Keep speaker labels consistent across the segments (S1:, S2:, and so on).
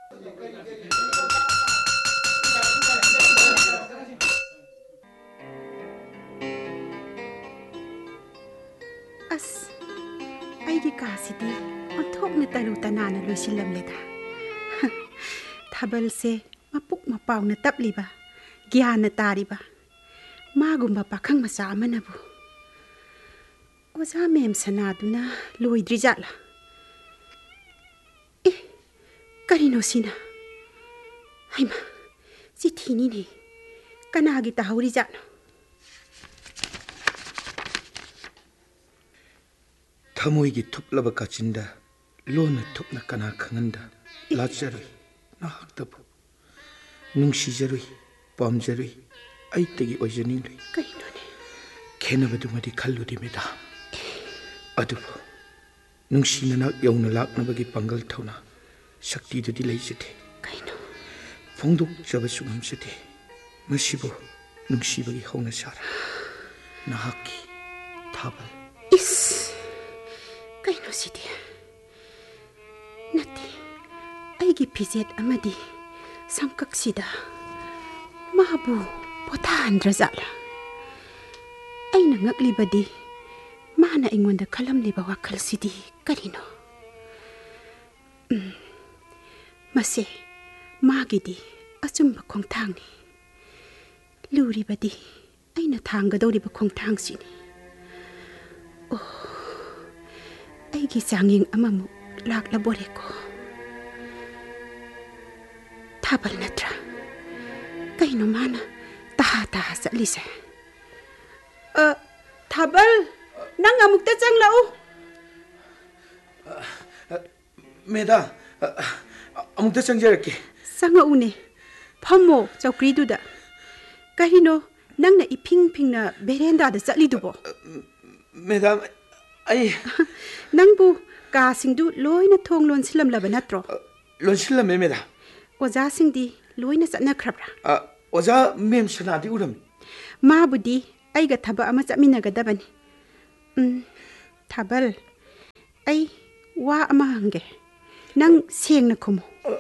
S1: ꯑꯁ ꯑꯩꯒꯤ ꯀꯥꯁꯤꯗꯤ ꯑꯣꯟꯊꯣꯛꯅ ꯇꯔꯨ ꯇꯅꯥꯟꯅ ꯂꯣꯏꯁꯤꯜꯂꯝꯂꯦꯗ ꯊꯥꯕꯜꯁꯦ ꯃꯄꯨꯛ ꯃꯄꯥꯎꯅ ꯇꯞꯂꯤꯕ ꯒ꯭ꯌꯥꯟꯅ ꯇꯥꯔꯤꯕ ꯃꯥꯒꯨꯝꯕ ꯄꯥꯈꯪ ꯃꯆꯥ ꯑꯃꯅꯕꯨ ꯑꯣꯖꯥ ꯃꯦꯝ ꯁꯅꯥꯗꯨꯅ ꯂꯣꯏꯗ꯭ꯔꯤ ꯖꯥꯠꯂꯥ ꯑꯦ ꯀꯔꯤꯅꯣ ꯁꯤꯅ ꯍꯩꯃꯥ ꯆꯤꯊꯤꯅꯤꯅꯦ ꯀꯅꯥꯒꯤ ꯇꯥꯍꯧꯔꯤ ꯖꯥꯠꯅꯣ
S2: ꯊꯃꯣꯏꯒꯤ ꯊꯨꯞꯂꯕ ꯀꯥꯆꯤꯟꯗ ꯂꯣꯟꯅ ꯊꯨꯞꯅ ꯀꯅꯥ ꯈꯪꯍꯟꯗ ꯂꯥꯠꯆꯔꯨꯏ ꯅꯍꯥꯛꯇꯕꯨ ꯅꯨꯡꯁꯤꯖꯔꯨꯏ ꯄꯥꯝꯖꯔꯨꯏ ꯑꯩꯇꯒꯤ ꯑꯣꯏꯖꯅꯤꯡꯂꯨꯏ
S1: ꯀꯩꯅꯣꯅꯦ
S2: ꯈꯦꯟꯅꯕꯗꯨꯃꯗꯤ ꯈꯜꯂꯨꯗꯦ ꯃꯦꯗꯥꯝ ꯑꯗꯨꯕꯨ ꯅꯨꯡꯁꯤꯅꯅ ꯌꯧꯅ ꯂꯥꯛꯅꯕꯒꯤ ꯄꯥꯡꯒꯜ ꯊꯧꯅꯥ ꯁꯛꯇꯤꯗꯨꯗꯤ ꯂꯩꯖꯗꯦ
S1: ꯀꯩꯅꯣ
S2: ꯐꯣꯡꯗꯣꯛꯆꯕꯁꯨ ꯉꯝꯖꯗꯦ ꯃꯁꯤꯕꯨ ꯅꯨꯡꯁꯤꯕꯒꯤ ꯍꯧꯅꯁꯥꯔ ꯅꯍꯥꯛꯀꯤ ꯊꯥꯕꯜ
S1: 이스 ꯀꯩꯅꯣꯁꯤꯗꯤ ꯅꯠꯇꯦ ꯑꯩꯒꯤ ꯐꯤꯖꯦꯠ ꯑꯃꯗꯤ ꯁꯝꯀꯛꯁꯤꯗ ꯃꯥꯕꯨ ꯄꯣꯊꯥꯍꯟꯗ꯭ꯔꯖꯥꯠꯂꯥ ꯑꯩꯅ ꯉꯛꯂꯤꯕꯗꯤ ꯃꯥꯅ ꯑꯩꯉꯣꯟꯗ ꯈꯜꯂꯝꯂꯤꯕ ꯋꯥꯈꯜꯁꯤꯗꯤ ꯀꯔꯤꯅꯣ ꯃꯁꯦ ꯃꯥꯒꯤꯗꯤ ꯑꯆꯨꯝꯕ ꯈꯣꯡꯊꯥꯡꯅꯤ ꯂꯨꯔꯤꯕꯗꯤ ꯑꯩꯅ ꯊꯥꯡꯒꯗꯧꯔꯤꯕ ꯈꯣꯡꯊꯥꯡꯁꯤꯅꯤ ꯑꯣ ꯑꯩꯒꯤ ꯆꯥꯡꯌꯦꯡ ꯑꯃꯃꯨꯛ ꯂꯥꯛꯂꯕꯣꯔꯦꯀꯣ ꯊꯥꯕꯜ ꯅꯠꯇ꯭ꯔꯥ ꯀꯩꯅꯣ ꯃꯥꯅ ꯇꯍꯥ ꯇꯍꯥ ꯆꯠꯂꯤꯁꯦ ꯊꯥꯕꯜ ꯅꯪ ꯑꯃꯨꯛꯇ ꯆꯪꯂꯛꯎ
S2: ꯃꯦꯗꯥꯝ ꯑꯃꯨꯛꯇ ꯆꯪꯖꯔꯛꯀꯦ
S1: ꯆꯪꯉꯛꯎꯅꯦ ꯐꯝꯃꯣ ꯆꯧꯀ꯭ꯔꯤꯗꯨꯗ ꯀꯔꯤꯅꯣ ꯅꯪꯅ ꯏꯐꯤꯡ ꯐꯤꯡꯅ ꯕꯦꯔꯦꯟꯗꯥꯗ ꯆꯠꯂꯤꯗꯨꯕꯣ
S2: ꯃꯦꯗꯥꯝ ꯑꯩ
S1: ꯅꯪꯕꯨ ꯀꯥꯁꯤꯡꯗꯨ ꯂꯣꯏꯅ ꯊꯣꯡ ꯂꯣꯟꯁꯤꯜꯂꯝꯂꯕ ꯅꯠꯇ꯭ꯔꯣ
S2: ꯂꯣꯟꯁꯤꯜꯂꯝꯃꯦ ꯃꯦꯗꯥꯝ
S1: ꯑꯣꯖꯥꯁꯤꯡꯗꯤ ꯂꯣꯏꯅ ꯆꯠꯅꯈ꯭ꯔꯕ꯭ꯔꯥ
S2: ꯑꯣꯖꯥ ꯃꯦꯝ ꯁꯅꯥꯗꯤ ꯎꯔꯝꯃꯤ
S1: ꯃꯥꯕꯨꯗꯤ ꯑꯩꯒ ꯊꯕꯛ ꯑꯃ ꯆꯠꯃꯤꯟꯅꯒꯗꯕꯅꯤ ꯊꯥꯕꯜ ꯑꯩ ꯋꯥ ꯑꯃ ꯍꯪꯒꯦ ꯅꯪ ꯁꯦꯡꯅ ꯈꯨꯝꯃꯨ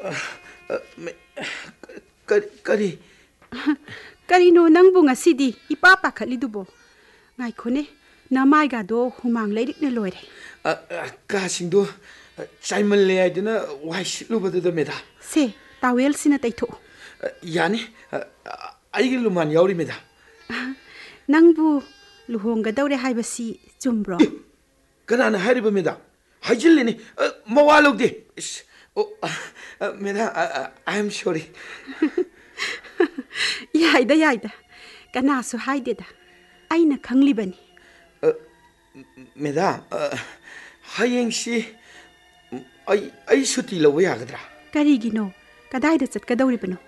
S2: ꯀꯔꯤ
S1: ꯀꯔꯤꯅꯣ ꯅꯪꯕꯨ ꯉꯁꯤꯗꯤ ꯏꯄꯥ ꯄꯥꯈꯠꯂꯤꯗꯨꯕꯣ ꯉꯥꯏꯈꯣꯅꯦ ꯅꯃꯥꯏꯒꯥꯗꯣ ꯍꯨꯃꯥꯡ ꯂꯩꯔꯤꯛꯅ ꯂꯣꯏꯔꯦ
S2: ꯀꯥꯁꯤꯡꯗꯣ ꯆꯥꯏꯃꯜꯂꯦ ꯍꯥꯏꯗꯨꯅ ꯋꯥꯏ ꯁꯤꯠꯂꯨꯕꯗꯨꯗ ꯃꯦꯗꯥꯝ
S1: ꯁꯦ ꯇꯥꯋꯦꯜꯁꯤꯅ ꯇꯩꯊꯣꯛꯑꯣ
S2: ꯌꯥꯅꯤ ꯑꯩꯒꯤ ꯂꯨꯃꯥꯟ ꯌꯥꯎꯔꯤ ꯃꯦꯗꯥꯝ
S1: ꯅꯪꯕꯨ ꯂꯨꯍꯣꯡꯒꯗꯧꯔꯦ ꯍꯥꯏꯕꯁꯤ ꯆꯨꯝꯕ꯭ꯔꯣ
S2: ꯀꯅꯥꯅ ꯍꯥꯏꯔꯤꯕ ꯃꯦꯗꯥꯝ ꯍꯥꯏꯖꯤꯜꯂꯤꯅꯤ ꯃꯋꯥ ꯂꯧꯗꯦ ꯃꯦꯗꯥꯝ ꯑꯥꯏ ꯑꯦꯝ ꯁꯣꯔꯤ
S1: ꯌꯥꯏꯗ ꯌꯥꯏꯗ ꯀꯅꯥꯁꯨ ꯍꯥꯏꯗꯦꯗ ꯑꯩꯅ ꯈꯪꯂꯤꯕꯅꯤ
S2: ꯃꯦꯗꯥꯝ ꯍꯌꯦꯡꯁꯤ ꯑꯩ ꯁꯨꯇꯤ ꯂꯧꯕ ꯌꯥꯒꯗ꯭ꯔꯥ
S1: ꯀꯔꯤꯒꯤꯅꯣ ꯀꯗꯥꯏꯗ ꯆꯠꯀꯗꯧꯔꯤꯕꯅꯣ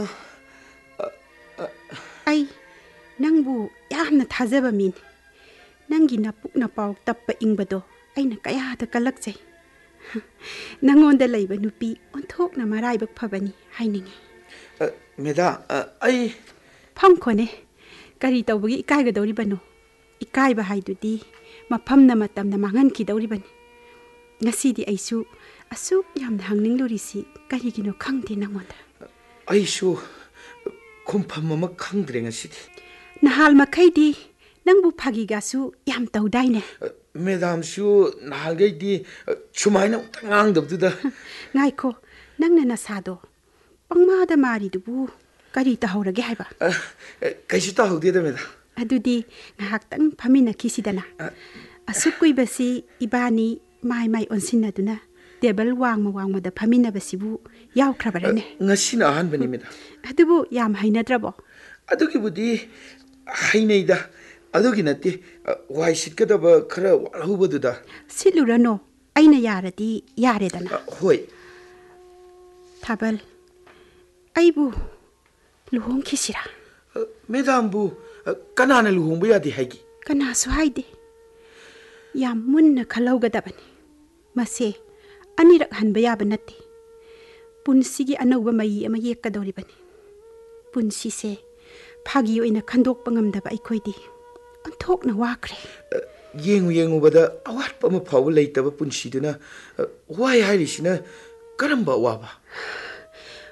S1: ꯑꯩ ꯅꯪꯕꯨ ꯌꯥꯝꯅ ꯊꯥꯖꯕ ꯃꯤꯅꯤ ꯅꯪꯒꯤ ꯅꯄꯨꯛ ꯅꯄꯥꯎ ꯇꯞꯄ ꯏꯪꯕꯗꯣ ꯑꯩꯅ ꯀꯌꯥꯗ ꯀꯜꯂꯛꯆꯩ ꯅꯪꯉꯣꯟꯗ ꯂꯩꯕ ꯅꯨꯄꯤ ꯑꯣꯟꯊꯣꯛꯅ ꯃꯔꯥꯏꯕꯛ ꯐꯕꯅꯤ ꯍꯥꯏꯅꯤꯡꯉꯤ
S2: ꯃꯦꯗꯥꯝ ꯑꯩ
S1: ꯐꯝꯈꯣꯅꯦ ꯀꯔꯤ ꯇꯧꯕꯒꯤ ꯏꯀꯥꯏꯒꯗꯧꯔꯤꯕꯅꯣ ꯏꯀꯥꯏꯕ ꯍꯥꯏꯗꯨꯗꯤ ꯃꯐꯝꯅ ꯃꯇꯝꯅ ꯃꯥꯡꯍꯟꯈꯤꯗꯧꯔꯤꯕꯅꯤ ꯉꯁꯤꯗꯤ ꯑꯩꯁꯨ ꯑꯁꯨꯛ ꯌꯥꯝꯅ ꯍꯪꯅꯤꯡꯂꯨꯔꯤꯁꯤ ꯀꯔꯤꯒꯤꯅꯣ ꯈꯪꯗꯦ ꯅꯪꯉꯣꯟꯗ
S2: ꯑꯩꯁꯨ ꯈꯨꯝꯐꯝ ꯑꯃ ꯈꯪꯗ꯭ꯔꯦ ꯉꯁꯤꯗꯤ
S1: ꯅꯍꯥꯜ ꯃꯈꯩꯗꯤ ꯅꯪꯕꯨ ꯐꯥꯒꯤꯒꯁꯨ ꯌꯥꯝ ꯇꯧꯗꯥꯏꯅꯦ
S2: ꯃꯦꯗꯥꯝꯁꯨ ꯅꯍꯥꯟꯈꯩꯗꯤ ꯁꯨꯃꯥꯏꯅ ꯑꯝꯇ ꯉꯥꯡꯗꯕꯗꯨꯗ
S1: ꯉꯥꯏꯈꯣ ꯅꯪꯅ ꯅꯁꯥꯗꯣ ꯄꯪꯃꯥꯗ ꯃꯥꯔꯤꯗꯨꯕꯨ ꯀꯔꯤ ꯇꯧꯍꯧꯔꯒꯦ ꯍꯥꯏꯕ
S2: ꯀꯩꯁꯨ ꯇꯧꯍꯧꯗꯦꯗ ꯃꯦꯗꯥꯝ
S1: ꯑꯗꯨꯗꯤ ꯉꯥꯏꯍꯥꯛꯇꯪ ꯐꯝꯃꯤꯟꯅꯈꯤꯁꯤꯗꯅ ꯑꯁꯨꯛ ꯀꯨꯏꯕꯁꯤ ꯏꯕꯥꯅꯤ ꯃꯥꯏ ꯃꯥꯏ ꯑꯣꯟꯁꯤꯟꯅꯗꯨꯅ ꯇꯦꯕꯜ ꯋꯥꯡꯃꯗ ꯐꯝꯃꯤꯟꯅꯕꯁꯤꯕꯨ ꯌꯥꯎꯈ꯭ꯔꯕꯔꯅꯦ
S2: ꯉꯁꯤꯅ ꯑꯍꯥꯟꯕꯅꯤ ꯃꯦꯗꯥꯝ
S1: ꯑꯗꯨꯕꯨ ꯌꯥꯝ ꯍꯩꯅꯗ꯭ꯔꯕꯣ
S2: ꯑꯗꯨꯒꯤꯕꯨꯗꯤ ꯍꯩꯅꯩꯗ ꯑꯗꯨꯒꯤ ꯅꯠꯇꯦ ꯋꯥꯏ ꯁꯤꯠꯀꯗꯕ ꯈꯔ ꯋꯥꯠꯍꯧꯕꯗꯨꯗ
S1: ꯁꯤꯠꯂꯨꯔꯅꯣ ꯑꯩꯅ ꯌꯥꯔꯗꯤ ꯌꯥꯔꯦꯗꯅ
S2: ꯍꯣꯏ
S1: ꯊꯥꯕꯜ ꯑꯩꯕꯨ ꯂꯨꯍꯣꯡꯈꯤꯁꯤꯔꯥ
S2: ꯃꯦꯗꯥꯝꯕꯨ ꯀꯅꯥꯅ ꯂꯨꯍꯣꯡꯕ ꯌꯥꯗꯦ ꯍꯥꯏꯒꯦ
S1: ꯀꯅꯥꯁꯨ ꯍꯥꯏꯗꯦ ꯌꯥꯝ ꯃꯨꯟꯅ ꯈꯜꯍꯧꯒꯗꯕꯅꯤ ꯃꯁꯦ ꯑꯅꯤꯔꯛ ꯍꯟꯕ ꯌꯥꯕ ꯅꯠꯇꯦ ꯄꯨꯟꯁꯤꯒꯤ ꯑꯅꯧꯕ ꯃꯌꯤ ꯑꯃ ꯌꯦꯛꯀꯗꯧꯔꯤꯕꯅꯤ ꯄꯨꯟꯁꯤꯁꯦ ꯐꯥꯒꯤ ꯑꯣꯏꯅ ꯈꯟꯗꯣꯛꯄ ꯉꯝꯗꯕ ꯑꯩꯈꯣꯏꯗꯤ ꯑꯣꯟꯊꯣꯛꯅ ꯋꯥꯈ꯭ꯔꯦ
S2: ꯌꯦꯡꯉꯨꯕꯗ ꯑꯋꯥꯠꯄ ꯑꯃ ꯐꯥꯎꯕ ꯂꯩꯇꯕ ꯄꯨꯟꯁꯤꯗꯨꯅ ꯋꯥꯏ ꯍꯥꯏꯔꯤꯁꯤꯅ ꯀꯔꯝꯕ ꯑꯋꯥꯕ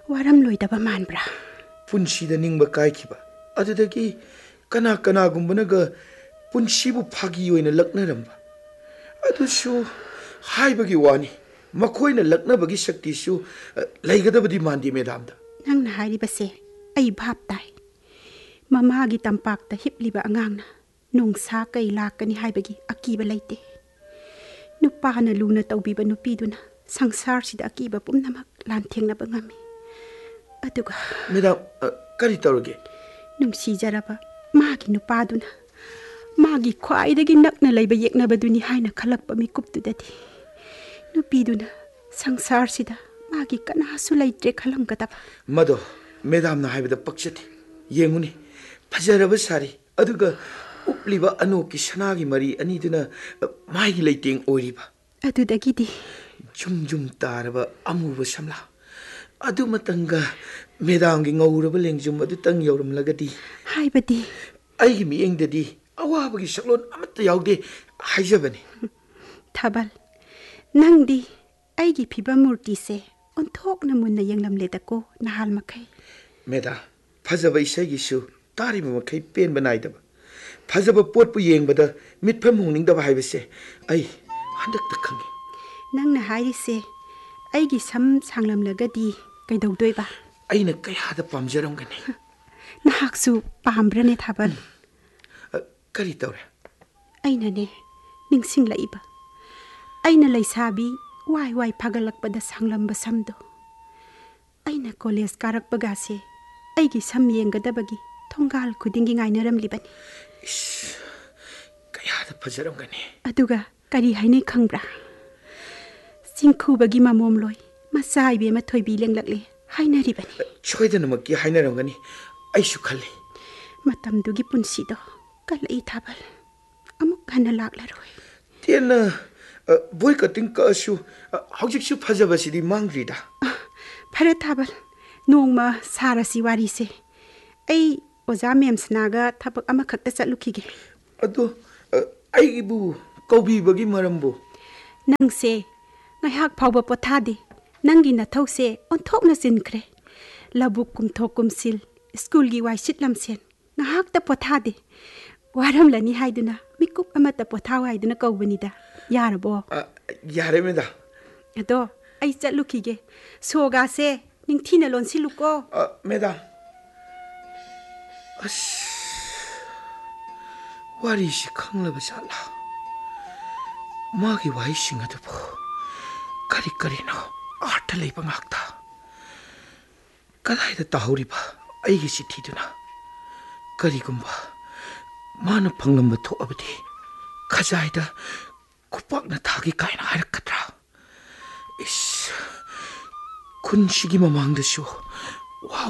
S1: ꯋꯥꯔꯝꯂꯣꯏꯗꯕ ꯃꯥꯟꯕ꯭ꯔꯥ?
S2: ꯄꯨꯟꯁꯤꯗ ꯅꯤꯡꯕ ꯀꯥꯏꯈꯤꯕ ꯑꯗꯨꯗꯒꯤ ꯀꯅꯥꯒꯨꯝꯕꯅꯒ ꯄꯨꯟꯁꯤꯕꯨ ꯐꯥꯒꯤ ꯑꯣꯏꯅ ꯂꯛꯅꯔꯝꯕ ꯑꯗꯨꯁꯨ ꯍꯥꯏꯕꯒꯤ ꯋꯥꯅꯤ ꯃꯈꯣꯏꯅ ꯂꯛꯅꯕꯒꯤ ꯁꯛꯇꯤꯁꯨ ꯂꯩꯒꯗꯕꯗꯤ ꯃꯥꯟꯗꯦ ꯃꯦꯗꯥꯝꯗ
S1: ꯅꯪꯅ ꯍꯥꯏꯔꯤꯕꯁꯦ ꯑꯩ ꯚꯥꯞ ꯇꯥꯏ. ꯃꯃꯥꯒꯤ ꯇꯝꯄꯥꯛꯇ ꯍꯤꯞꯂꯤꯕ ꯑꯉꯥꯡꯅ ꯅꯣꯡꯁꯥ ꯀꯩ ꯂꯥꯛꯀꯅꯤ ꯍꯥꯏꯕꯒꯤ ꯑꯀꯤꯕ ꯂꯩꯇꯦ. ꯅꯨꯄꯥꯅ ꯂꯨꯅ ꯇꯧꯕꯤꯕ ꯅꯨꯄꯤꯗꯨꯅ ꯁꯪꯁꯥꯔꯁꯤꯗ ꯑꯀꯤꯕ ꯄꯨꯝꯅꯃꯛ ꯂꯥꯟꯊꯦꯡꯅꯕ ꯉꯝꯃꯤ. ꯑꯗꯨꯒ
S2: ꯃꯦꯗꯥꯝ ꯀꯔꯤ ꯇꯧꯔꯒꯦ?
S1: ꯅꯨꯡꯁꯤꯖꯔꯕ ꯃꯥꯒꯤ ꯅꯨꯄꯥꯗꯨꯅ ꯃꯥꯒꯤ ꯈ꯭ꯋꯥꯏꯗꯒꯤ ꯅꯛꯅ ꯂꯩꯕ ꯌꯦꯛꯅꯕꯗꯨꯅꯤ ꯍꯥꯏꯅ ꯈꯜꯂꯛꯄ ꯃꯤꯀꯨꯞꯇꯨꯗꯗꯤ ꯅꯨꯄꯤꯗꯨꯅ ꯁꯪꯁꯥꯔꯁꯤꯗ ꯃꯥꯒꯤ ꯀꯅꯥꯁꯨ ꯂꯩꯇ꯭ꯔꯦ ꯈꯜꯂꯝꯒꯗꯕ.
S2: ꯃꯗꯣ ꯃꯦꯗꯥꯝꯅ ꯍꯥꯏꯕꯗ ꯄꯛꯆꯗꯦ. ꯌꯦꯡꯉꯨꯅꯤ ꯐꯖꯔꯕ ꯁꯥꯔꯤ ꯑꯗꯨꯒ ꯎꯞꯂꯤꯕ ꯑꯅꯣꯛꯀꯤ ꯁꯅꯥꯒꯤ ꯃꯔꯤ ꯑꯅꯤꯗꯨꯅ ꯃꯥꯒꯤ ꯂꯩꯇꯦꯡ ꯑꯣꯏꯔꯤꯕ.
S1: ꯑꯗꯨꯗꯒꯤꯗꯤ
S2: ꯖꯨꯝ ꯇꯥꯔꯕ ꯑꯃꯨꯕ ꯁꯝꯂꯥ ꯑꯗꯨꯃꯇꯪꯒ ꯃꯦꯗꯥꯝꯒꯤ ꯉꯧꯔꯕ ꯂꯦꯡꯖꯨꯝ ꯑꯗꯨꯇꯪ ꯌꯧꯔꯝꯂꯒꯗꯤ
S1: ꯍꯥꯏꯕꯗꯤ
S2: ꯑꯩꯒꯤ ꯃꯤꯠꯌꯦꯡꯗꯗꯤ ꯑꯋꯥꯕꯒꯤ ꯁꯛꯂꯣꯟ ꯑꯃꯠꯇ ꯌꯥꯎꯗꯦ ꯍꯥꯏꯖꯕꯅꯤ.
S1: ꯊꯥꯕꯜ, ꯅꯪꯗꯤ ꯑꯩꯒꯤ ꯐꯤꯕꯝ ꯃꯨꯔꯇꯤꯁꯦ ꯑꯣꯟꯊꯣꯛꯅ ꯃꯨꯟꯅ ꯌꯦꯡꯂꯝꯂꯦꯗꯀꯣ ꯅꯍꯥꯜ ꯃꯈꯩ.
S2: ꯃꯦꯗꯥꯝ, ꯐꯖꯕ ꯏꯁꯩꯒꯤꯁꯨ ꯇꯥꯔꯤꯕ ꯃꯈꯩ ꯄꯦꯟꯕ ꯅꯥꯏꯗꯕ. ꯐꯖꯕ ꯄꯣꯠꯄꯨ ꯌꯦꯡꯕꯗ ꯃꯤꯠꯐꯝ ꯍꯣꯡꯅꯤꯡꯗꯕ ꯍꯥꯏꯕꯁꯦ ꯑꯩ ꯍꯟꯗꯛꯇ ꯈꯪꯉꯤ.
S1: ꯅꯪꯅ ꯍꯥꯏꯔꯤꯁꯦ ꯑꯩꯒꯤ ꯁꯝ ꯁꯥꯡꯂꯝꯂꯒꯗꯤ ꯀꯩꯗꯧꯗꯣꯏꯕ?
S2: ꯑꯩꯅ ꯀꯌꯥꯗ ꯄꯥꯝꯖꯔꯝꯒꯅꯤ.
S1: ꯅꯍꯥꯛꯁꯨ ꯄꯥꯝꯕ꯭ꯔꯅꯦ ꯊꯥꯕꯜ?
S2: ꯀꯔꯤ ꯇꯧꯔꯦ?
S1: ꯑꯩꯅꯅꯦ ꯅꯤꯡꯁꯤꯡꯂꯛꯏꯕ. ꯑꯩꯅ ꯂꯩꯁꯥꯕꯤ ꯋꯥꯏ ꯐꯥꯒꯠꯂꯛꯄꯗ ꯁꯥꯡꯂꯝꯕ ꯁꯝꯗꯣ. ꯑꯩꯅ ꯀꯣꯂꯦꯖ ꯀꯥꯔꯛꯄꯒꯥꯁꯦ ꯑꯩꯒꯤ ꯁꯝ ꯌꯦꯡꯒꯗꯕꯒꯤ ꯊꯣꯡꯒꯥꯜ ꯈꯨꯗꯤꯡꯒꯤ ꯉꯥꯏꯅꯔꯝꯂꯤꯕꯅꯤ.
S2: ꯏꯁ, ꯀꯌꯥꯗ ꯐꯖꯔꯝꯒꯅꯤ.
S1: ꯑꯗꯨꯒ ꯀꯔꯤ ꯍꯥꯏꯅꯩ ꯈꯪꯕ꯭ꯔꯥ? ꯆꯤꯡꯈꯨꯕꯒꯤ ꯃꯃꯣꯝꯂꯣꯏ ꯃꯆꯥ ꯏꯕꯦꯝꯃ ꯊꯣꯏꯕꯤ ꯂꯦꯡꯂꯛꯂꯦ ꯍꯥꯏꯅꯔꯤꯕꯅꯤ.
S2: ꯁꯣꯏꯗꯅꯃꯛꯀꯤ ꯍꯥꯏꯅꯔꯝꯒꯅꯤ. ꯑꯩꯁꯨ ꯈꯜꯂꯤ.
S1: ꯃꯇꯝꯗꯨꯒꯤ ꯄꯨꯟꯁꯤꯗꯣ ꯀꯜꯂꯛꯏ ꯊꯥꯕꯜ. ꯑꯃꯨꯛ ꯍꯟꯅ ꯂꯥꯛꯂꯔꯣꯏ.
S2: ꯇꯦꯟꯅ ꯕꯣꯏ ꯀꯠꯇꯤꯡ ꯀꯛꯑꯁꯨ ꯍꯧꯖꯤꯛꯁꯨ ꯐꯖꯕꯁꯤꯗꯤ ꯃꯥꯡꯗ꯭ꯔꯤꯗ.
S1: ꯐꯔꯦ ꯊꯥꯕꯜ, ꯅꯣꯡꯃ ꯁꯥꯔꯁꯤ ꯋꯥꯔꯤꯁꯦ. ꯑꯩ ꯑꯣꯖꯥ ꯃꯦꯝꯁꯅꯥꯒ ꯊꯕꯛ ꯑꯃꯈꯛꯇ ꯆꯠꯂꯨꯈꯤꯒꯦ.
S2: ꯑꯗꯣ ꯑꯩꯕꯨ ꯀꯧꯕꯤꯕꯒꯤ ꯃꯔꯝꯕꯨ?
S1: ꯅꯪꯁꯦ ꯉꯥꯏꯍꯥꯛ ꯐꯥꯎꯕ ꯄꯣꯊꯥꯗꯦ. ꯅꯪꯒꯤ ꯅꯊꯧꯁꯦ ꯑꯣꯟꯊꯣꯛꯅ ꯆꯤꯟꯈ꯭ꯔꯦ. ꯂꯧꯕꯨꯛ ꯀꯨꯝꯊꯣꯛ ꯀꯨꯝꯁꯤꯜ, ꯁ꯭ꯀꯨꯜꯒꯤ ꯋꯥꯏꯁꯤꯠ ꯂꯝꯁꯦꯟ, ꯉꯥꯏꯍꯥꯛꯇ ꯄꯣꯊꯥꯗꯦ. ꯋꯥꯔꯝꯂꯅꯤ ꯍꯥꯏꯗꯨꯅ ꯃꯤꯀꯨꯞ ꯑꯃꯠꯇ ꯄꯣꯊꯥꯎ ꯍꯥꯏꯗꯨꯅ ꯀꯧꯕꯅꯤꯗ. ꯌꯥꯔꯕꯣ?
S2: ꯌꯥꯔꯦ ꯃꯦꯗꯥꯝ.
S1: ꯑꯗꯣ ꯑꯩ ꯆꯠꯂꯨꯈꯤꯒꯦ. ꯁꯣꯒꯥꯁꯦ ꯅꯤꯡꯊꯤꯅ ꯂꯣꯟꯁꯤꯜꯂꯨꯀꯣ.
S2: ꯃꯦꯗꯥꯝ, ꯑꯁ, ꯋꯥꯔꯤꯁꯤ ꯈꯪꯂꯕ ꯖꯥꯠꯂꯥ? ꯃꯥꯒꯤ ꯋꯥꯍꯩꯁꯤꯡ ꯑꯗꯨꯕꯨ ꯀꯔꯤꯅꯣ ꯑꯥꯔꯊ ꯂꯩꯕ ꯉꯥꯛꯇ. ꯀꯗꯥꯏꯗ ꯇꯥꯍꯧꯔꯤꯕ ꯑꯩꯒꯤ ꯆꯤꯊꯤꯗꯨꯅ? ꯀꯔꯤꯒꯨꯝꯕ ꯃꯥꯅ ꯐꯪꯂꯝꯕ ꯊꯣꯛꯑꯕꯗꯤ ꯈꯖꯥꯏꯗ ꯈꯨꯄꯥꯛꯅ ꯊꯥꯒꯦ ꯀꯥꯏꯅ ꯍꯥꯏꯔꯛꯀꯗ꯭ꯔꯥ? ꯏꯁ, ꯈꯨꯟꯁꯤꯒꯤ ꯃꯃꯥꯡꯗꯁꯨ